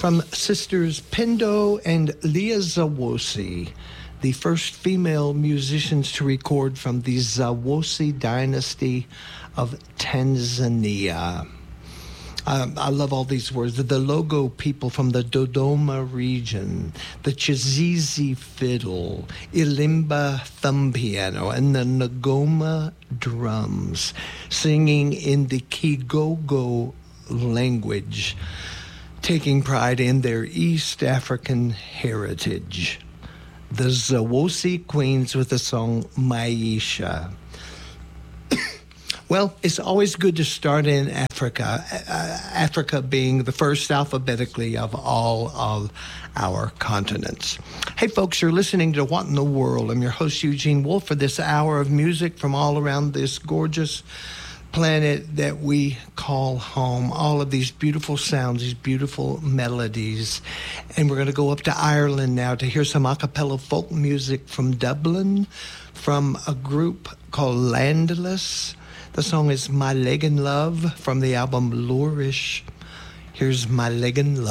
from sisters Pendo and Leah Zawosi, the first female musicians to record from the Zawosi dynasty of Tanzania. I love all these words. The Logo people from the Dodoma region, the Chizizi fiddle, Ilimba thumb piano, and the Ngoma drums, singing in the Kigogo language, taking pride in their East African heritage. The Zawosi Queens with the song Maisha. Well, it's always good to start in Africa, Africa being the first alphabetically of all of our continents. Hey, folks, you're listening to What in the World? I'm your host, Eugene Wolf, for this hour of music from all around this gorgeous planet that we call home. All of these beautiful sounds, these beautiful melodies. And we're going to go up to Ireland now to hear some a cappella folk music from Dublin, from a group called Landless. The song is My Leg in Love from the album Lourish. Here's My Leg in Love.